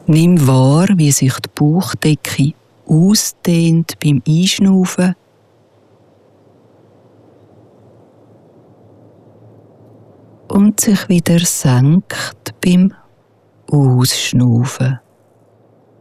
Nimm wahr, wie sich die Bauchdecke ausdehnt beim Einschnaufen und sich wieder senkt beim Ausschnaufen.